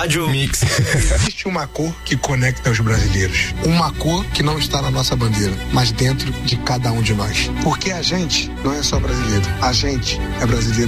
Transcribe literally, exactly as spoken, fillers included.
Rádio Mix. Existe uma cor que conecta os brasileiros. Uma cor que não está na nossa bandeira, mas dentro de cada um de nós. Porque a gente não é só brasileiro. A gente é brasileiro